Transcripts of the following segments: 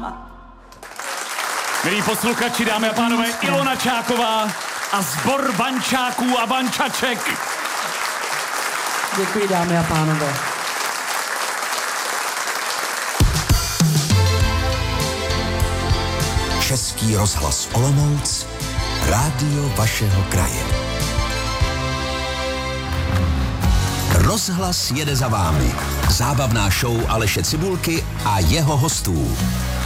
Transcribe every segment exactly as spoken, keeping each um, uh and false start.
Milí posluchači, dámy a pánové, Ilona Čáková a sbor bančáků a bančaček. Děkuji, dámy a pánové. Český rozhlas Olomouc, rádio vašeho kraje. Rozhlas jede za vámi. Zábavná show Aleše Cibulky a jeho hostů.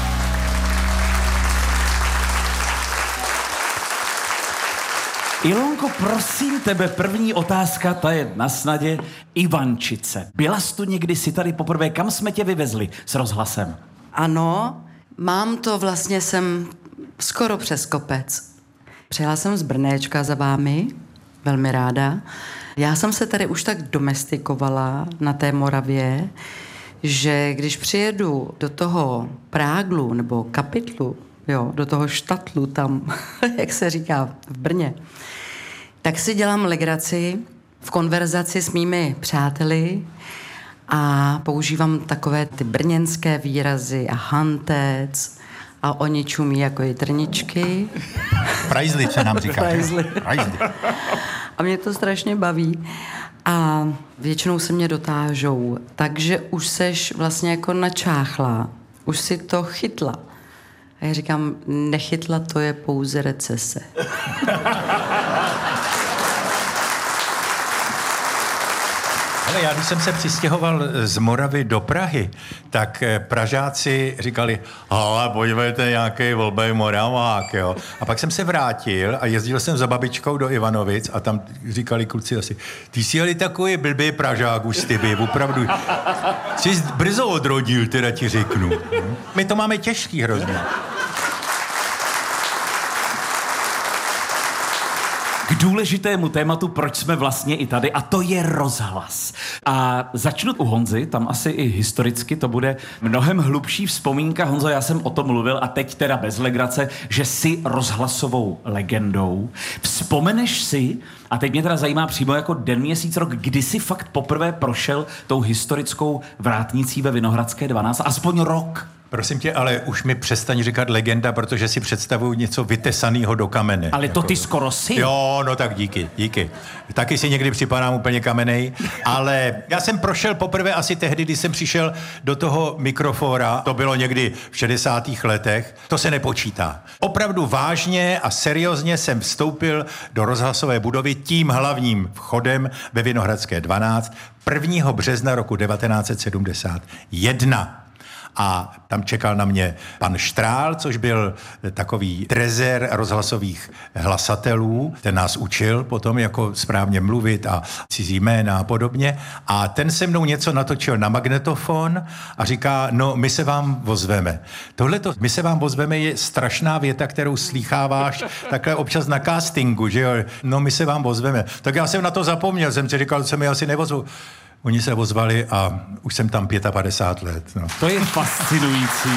Ilonko, prosím tebe, první otázka, ta je na snadě. Ivančice. Byla jsi tu někdy si tady poprvé? Kam jsme tě vyvezli s rozhlasem? Ano, mám to vlastně jsem skoro přes kopec. Přijela jsem z Brnéčka za vámi, velmi ráda. Já jsem se tady už tak domestikovala na té Moravě, že když přijedu do toho Práglu nebo Kapitlu, jo, do toho štatlu tam, jak se říká v Brně, tak si dělám legraci v konverzaci s mými přáteli a používám takové ty brněnské výrazy a hantec a oni čumí jako jitrničky. Prajzli, co nám říká. Prajzli. Prajzli. A mě to strašně baví. A většinou se mě dotážou. Takže už seš vlastně jako načáchla. Už si to chytla. A já říkám, nechytla, to je pouze recese. Ale já, když jsem se přistěhoval z Moravy do Prahy, tak Pražáci říkali, ale podívejte, nějaký volbej Moravák, jo. A pak jsem se vrátil a jezdil jsem za babičkou do Ivanovic a tam říkali kluci asi, ty jsi jeli takový blbý Pražák už ty by, opravdu. Jsi brzo odrodil, teda ti řeknu. My to máme těžký hrozně. K důležitému tématu, proč jsme vlastně i tady, a to je rozhlas. A začnu u Honzy, tam asi i historicky to bude mnohem hlubší vzpomínka. Honzo, já jsem o tom mluvil a teď teda bez legrace, že jsi rozhlasovou legendou. Vzpomeneš si, a teď mě teda zajímá přímo jako den, měsíc, rok, kdy jsi fakt poprvé prošel tou historickou vrátnicí ve Vinohradské dvanáct, aspoň rok. Prosím tě, ale už mi přestaň říkat legenda, protože si představuju něco vytesaného do kamene. Ale to jako... ty skoro si. Jo, no tak díky, díky. Taky si někdy připadám úplně kamenej, ale já jsem prošel poprvé asi tehdy, když jsem přišel do toho mikrofóra, to bylo někdy v šedesátých letech, to se nepočítá. Opravdu vážně a seriózně jsem vstoupil do rozhlasové budovy tím hlavním vchodem ve Vinohradské dvanáct prvního března roku devatenáct set sedmdesát jedna. A tam čekal na mě pan Štrál, což byl takový trezer rozhlasových hlasatelů. Ten nás učil potom, jako správně mluvit a cizí jména a podobně. A ten se mnou něco natočil na magnetofon a říká, no my se vám ozveme. Tohleto, my se vám ozveme, je strašná věta, kterou slýcháváš takhle občas na castingu, že jo? No my se vám ozveme. Tak já jsem na to zapomněl, jsem si říkal, co mi asi nevozvu. Oni se ozvali a už jsem tam padesát pět let. No. To je fascinující.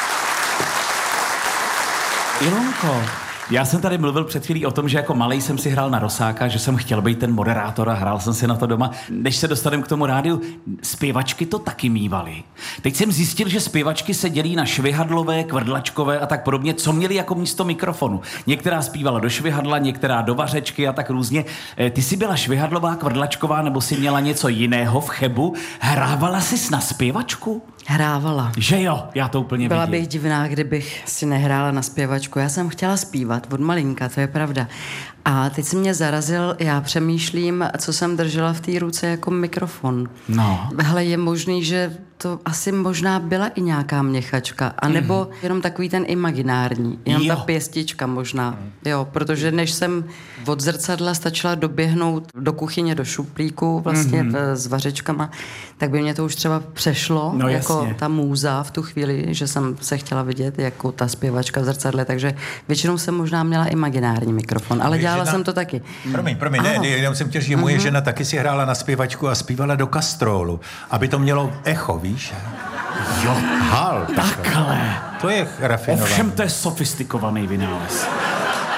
Ilonko, já jsem tady mluvil před chvílí o tom, že jako malej jsem si hrál na Rosáka, že jsem chtěl být ten moderátor a hrál jsem si na to doma. Než se dostaneme k tomu rádiu, zpěvačky to taky mívaly. Teď jsem zjistil, že zpěvačky se dělí na švihadlové, kvrdlačkové a tak podobně, co měli jako místo mikrofonu. Některá zpívala do švihadla, některá do vařečky a tak různě. Ty jsi byla švihadlová, kvrdlačková, nebo jsi měla něco jiného v Chebu? Hrávala jsi na zpěvačku? Hrávala. Že jo, já to úplně Byla vidím. bych divná, kdybych si nehrála na zpěvačku. Já jsem chtěla zpívat od malinka, to je pravda. A teď se mě zarazil, já přemýšlím, co jsem držela v té ruce jako mikrofon. No. Hele, je možný, že to asi možná byla i nějaká měchačka, anebo mm. jenom takový ten imaginární, jenom jo. ta pěstička možná. Jo, protože než jsem od zrcadla stačila doběhnout do kuchyně, do šuplíku vlastně mm. s vařečkama, tak by mě to už třeba přešlo, no, jako jasně. ta můza v tu chvíli, že jsem se chtěla vidět jako ta zpěvačka v zrcadle, takže většinou jsem možná měla imaginární mikrofon, ale dělala žena... jsem to taky. Promiň, promiň, ne, ne, jenom jsem chtěl říct, že moje mm-hmm. žena taky si hrála na zpěvačku a zpívala do kastrolu, aby to mělo echo, víš? Jo, hal. Takhle. To je rafinované. Ovšem to je sofistikovaný vynález.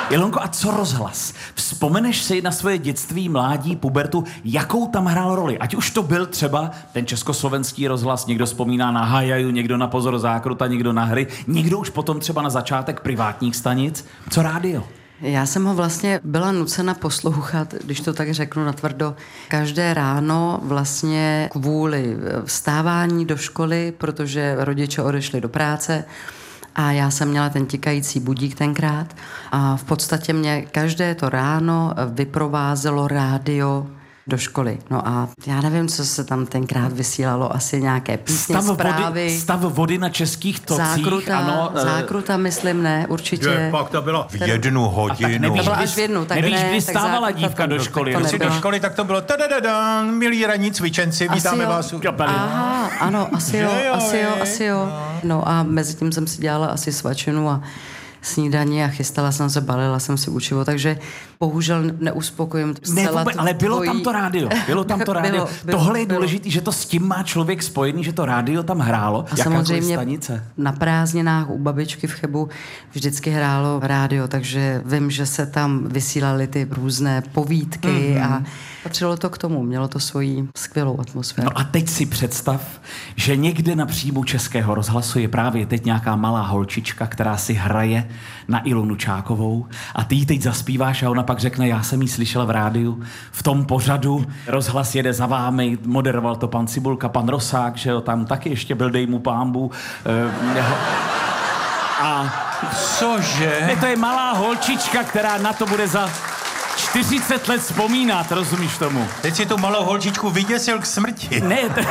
Ilonko, a co rozhlas? Vzpomeneš si na svoje dětství, mládí, pubertu, jakou tam hrál roli? Ať už to byl třeba ten československý rozhlas, někdo vzpomíná na Hajaju, někdo na Pozor zákruta, někdo na hry, někdo už potom třeba na začátek privátních stanic. Co rádio? Já jsem ho vlastně byla nucena poslouchat, když to tak řeknu natvrdo, každé ráno vlastně kvůli vstávání do školy, protože rodiče odešli do práce a já jsem měla ten tikající budík tenkrát a v podstatě mě každé to ráno vyprovázelo rádio do školy. No a já nevím, co se tam tenkrát vysílalo, asi nějaké písně, stav zprávy. Vody, stav vody na českých tocích. Zákruta, ano, zákruta myslím, ne, určitě. Je, pak to bylo v jednu hodinu. nevíš, To byla kdy- až v jednu, tak nevíš, ne, kdy tak stávala zákruta dívka to- do tak školy? to Jestli Když do nebyla. školy, tak to bylo tadadadan, milí ranní cvičenci, vítáme jo. vás. u- Kapely. Aha, ano, asi jo, Že jo, asi jo, ej, asi jo. No a mezi tím jsem si dělala asi svačinu a snídaní a chystala jsem se, balila jsem si učivo, takže bohužel neuspokojím Ne, zcela vůbec, ale bylo tvojí- tam to rádio. Bylo tam to rádio. Bylo, bylo, Tohle je bylo. důležité, že to s tím má člověk spojený, že to rádio tam hrálo. A Jakákoliv samozřejmě stanice. na prázdninách u babičky v Chebu vždycky hrálo rádio, takže vím, že se tam vysílaly ty různé povídky mm-hmm. a patřilo to k tomu, mělo to svoji skvělou atmosféru. No a teď si představ, že někde na příjmu Českého rozhlasu je právě teď nějaká malá holčička, která si hraje na Ilonu Čákovou a ty jí teď zaspíváš a ona pak řekne, já jsem jí slyšela v rádiu, v tom pořadu, rozhlas jede za vámi, moderoval to pan Cibulka, pan Rosák, že jo, tam taky ještě byl dej mu pámbu. Eh, jeho... A Cože? ne, to je malá holčička, která na to bude za čtyřicet let vzpomínat, rozumíš tomu? Teď si tu malou holčičku vyděsil k smrti. Ne, to...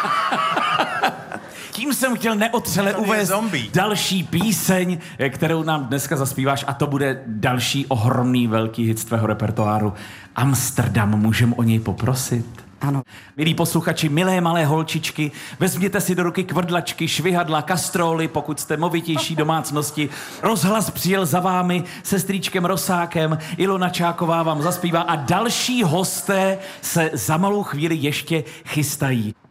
Tím jsem chtěl neotřele To je uvést zombie. další píseň, kterou nám dneska zaspíváš a to bude další ohromný velký hit z tvého repertoáru. Amsterdam, můžem o něj poprosit? Ano. Milí posluchači, milé malé holčičky, vezměte si do ruky kvrdlačky, švihadla, kastróly, pokud jste movitější domácnosti. Rozhlas přijel za vámi se strýčkem Rosákem, Ilona Čáková vám zaspívá a další hosté se za malou chvíli ještě chystají.